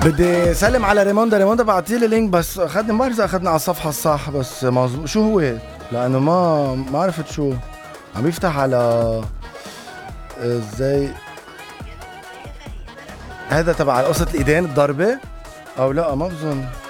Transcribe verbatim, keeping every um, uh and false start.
بدي سلم على ريموندا. ريموندا بعتيلي لينك بس اخذني، ما بعرف اذا اخذني على الصفحة الصح، بس مظبوط. شو هو؟ لانه ما ما عرفت شو عم يفتح على ازاي. هذا تبع قصة الايدين الضربة او لا؟ ما بظن.